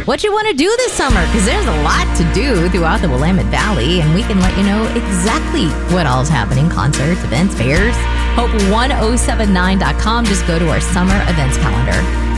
what you want to do this summer, because there's a lot to do throughout the Willamette Valley, and we can let you know exactly what all's happening. Concerts, events, fairs. Hope1079.com. Just go to our summer events calendar.